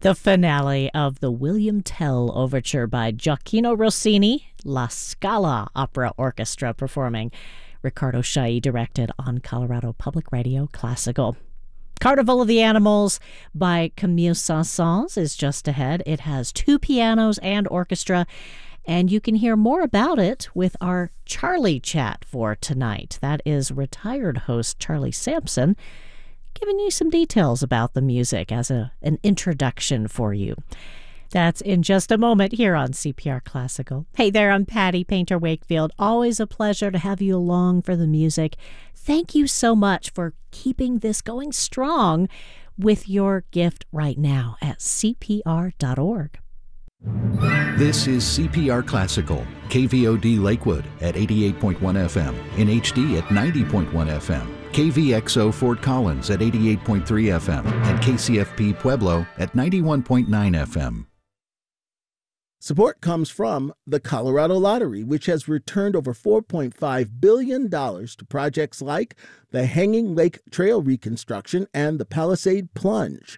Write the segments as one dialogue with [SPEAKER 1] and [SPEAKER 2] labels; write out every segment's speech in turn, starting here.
[SPEAKER 1] The finale of the William Tell Overture by Gioacchino Rossini, La Scala Opera Orchestra performing. Riccardo Chailly directed on Colorado Public Radio Classical. Carnival of the Animals by Camille Saint-Saëns is just ahead. It has 2 pianos and orchestra, and you can hear more about it with our Charlie Chat for tonight. That is retired host Charlie Sampson giving you some details about the music as an introduction for you. That's in just a moment here on CPR Classical. Hey there, I'm Patty Painter Wakefield. Always a pleasure to have you along for the music. Thank you so much for keeping this going strong with your gift right now at CPR.org.
[SPEAKER 2] This is CPR Classical, KVOD Lakewood at 88.1 FM, in HD at 90.1 FM, KVXO Fort Collins at 88.3 FM, and KCFP Pueblo at 91.9 FM.
[SPEAKER 3] Support comes from the Colorado Lottery, which has returned over $4.5 billion to projects like the Hanging Lake Trail reconstruction and the Palisade Plunge.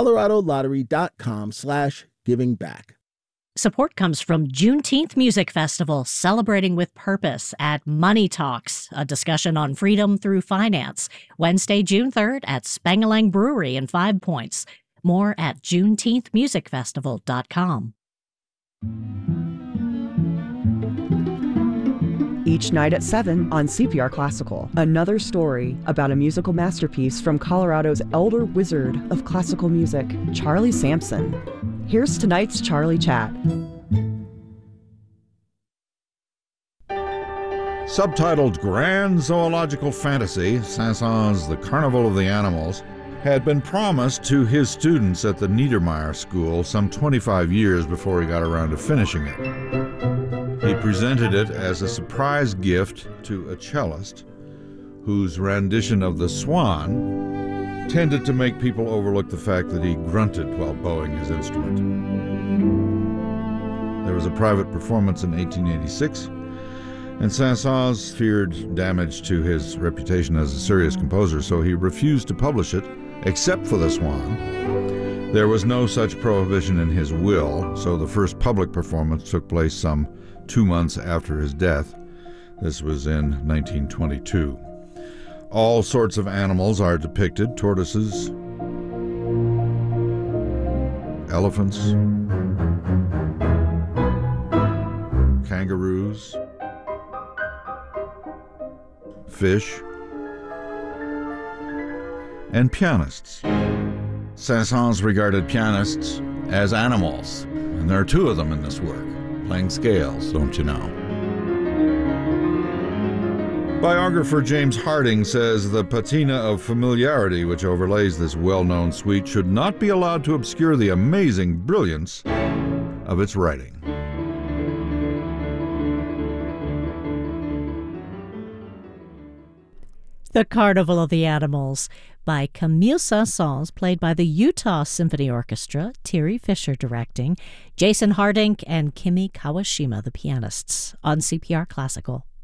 [SPEAKER 3] ColoradoLottery.com/givingback.
[SPEAKER 1] Support comes from Juneteenth Music Festival, celebrating with purpose at Money Talks, a discussion on freedom through finance. Wednesday, June 3rd at Spangalang Brewery in 5 Points. More at JuneteenthMusicFestival.com.
[SPEAKER 4] Each night at 7 on CPR Classical, another story about a musical masterpiece from Colorado's elder wizard of classical music, Charlie Sampson. Here's tonight's Charlie Chat.
[SPEAKER 5] Subtitled Grand Zoological Fantasy, Saint-Saëns' The Carnival of the Animals, had been promised to his students at the Niedermeyer School some 25 years before he got around to finishing it. He presented it as a surprise gift to a cellist whose rendition of The Swan tended to make people overlook the fact that he grunted while bowing his instrument. There was a private performance in 1886, and Saint-Saëns feared damage to his reputation as a serious composer, so he refused to publish it, except for The Swan. There was no such prohibition in his will, so the first public performance took place some 2 months after his death. This was in 1922. All sorts of animals are depicted: tortoises, elephants, kangaroos, fish, and pianists. Saint-Saëns regarded pianists as animals, and there are 2 of them in this work, playing scales, don't you know? Biographer James Harding says the patina of familiarity which overlays this well-known suite should not be allowed to obscure the amazing brilliance of its writing.
[SPEAKER 1] The Carnival of the Animals by Camille Saint-Saëns, played by the Utah Symphony Orchestra, Terry Fisher directing, Jason Harding and Kimi Kawashima, the pianists, on CPR Classical.